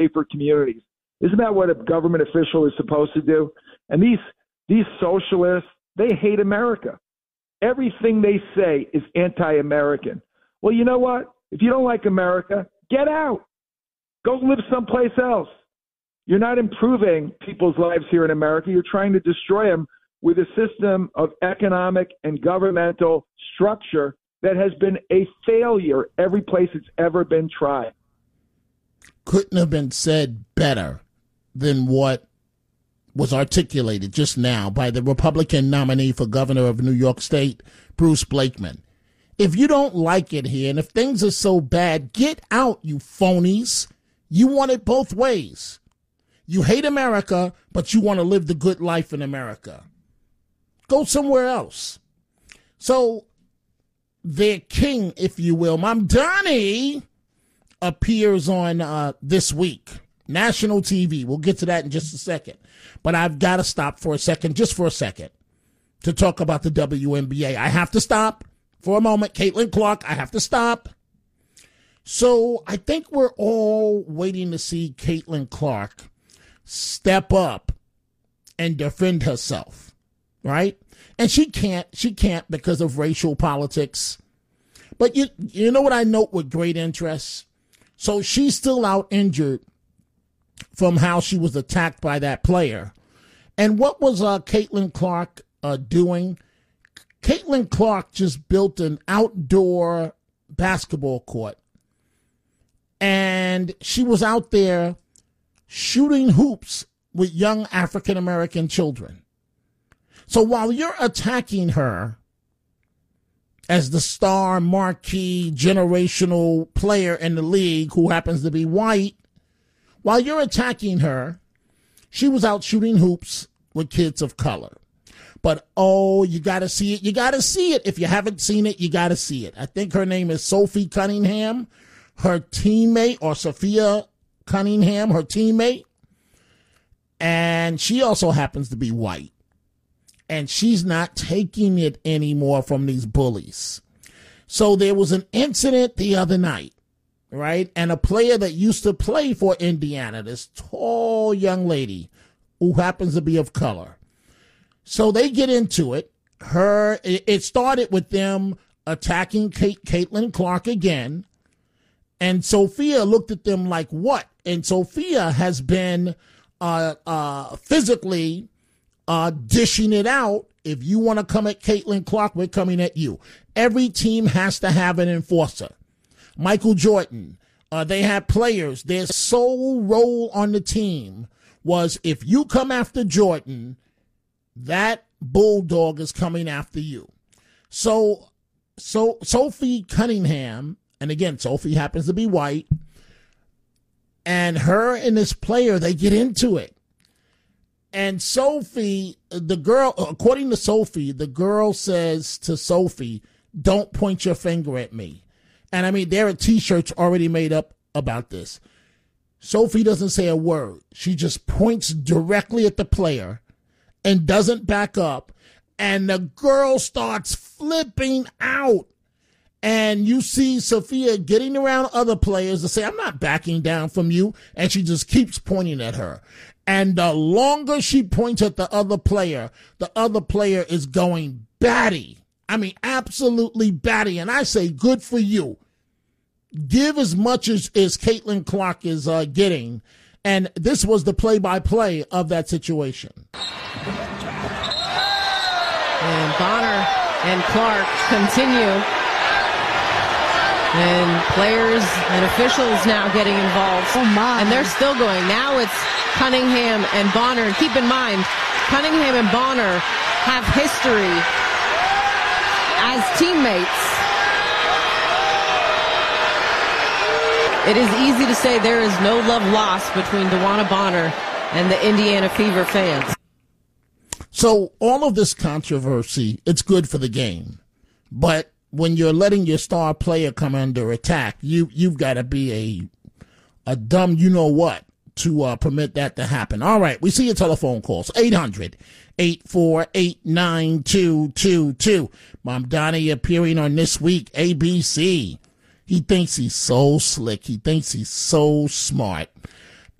safer communities. Isn't that what a government official is supposed to do? And these socialists, they hate America. Everything they say is anti-American. Well, you know what? If you don't like America, get out. Go live someplace else. You're not improving people's lives here in America. You're trying to destroy them with a system of economic and governmental structure that has been a failure every place it's ever been tried. Couldn't have been said better than what was articulated just now by the Republican nominee for governor of New York State, Bruce Blakeman. If you don't like it here and if things are so bad, get out, you phonies. You want it both ways. You hate America, but you want to live the good life in America. Go somewhere else. So their king, if you will, Mamdani, appears on This Week, national TV. We'll get to that in just a second. But I've got to stop for a second, just for a second, to talk about the WNBA. I have to stop for a moment. Caitlin Clark, I have to stop. So I think we're all waiting to see Caitlin Clark step up and defend herself, right? And she can't because of racial politics. But you know what I note with great interest? So she's still out injured from how she was attacked by that player. And what was Caitlin Clark doing? Caitlin Clark just built an outdoor basketball court. And she was out there shooting hoops with young African-American children. So while you're attacking her as the star, marquee, generational player in the league who happens to be white, while you're attacking her, she was out shooting hoops with kids of color. But, oh, you got to see it. You got to see it. If you haven't seen it, you got to see it. I think her name is Sophie Cunningham. Her teammate, or Sophia Cunningham, her teammate. And she also happens to be white. And she's not taking it anymore from these bullies. So there was an incident the other night, right? And a player that used to play for Indiana, this tall young lady who happens to be of color. So they get into it. It started with them attacking Caitlin Clark again. And Sophia looked at them like, what? And Sophia has been physically dishing it out. If you want to come at Caitlin Clark, we're coming at you. Every team has to have an enforcer. Michael Jordan, they had players. Their sole role on the team was, if you come after Jordan, that bulldog is coming after you. So Sophie Cunningham, and again, Sophie happens to be white, and her and this player, they get into it. And Sophie, the girl, according to Sophie, the girl says to Sophie, don't point your finger at me. And I mean, there are T-shirts already made up about this. Sophie doesn't say a word. She just points directly at the player and doesn't back up. And the girl starts flipping out. And you see Sophia getting around other players to say, I'm not backing down from you. And she just keeps pointing at her. And the longer she points at the other player is going batty. I mean, absolutely batty. And I say, good for you. Give as much as Caitlin Clark is getting. And this was the play-by-play of that situation. And Bonner and Clark continue. And players and officials now getting involved. Oh, my. And they're still going. Now it's Cunningham and Bonner. And keep in mind, Cunningham and Bonner have history as teammates. It is easy to say there is no love lost between DeWanna Bonner and the Indiana Fever fans. So all of this controversy, it's good for the game. But when you're letting your star player come under attack, you've got to be a dumb you-know-what to permit that to happen. All right, we see your telephone calls. 800-848-9222. Mamdani appearing on This Week, ABC. He thinks he's so slick. He thinks he's so smart.